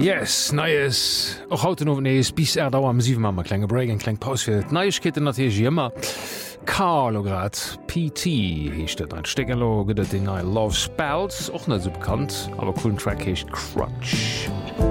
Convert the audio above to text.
Yes, Neues och haut no nees bis dauer am 7 Mammer klenge Break en kleng Paus fir Neichkete natech immer. Karlograd PT heechtet ein Stegelo gët den Love Spells och net so bekannt, aber coolen Track hecht Crutch.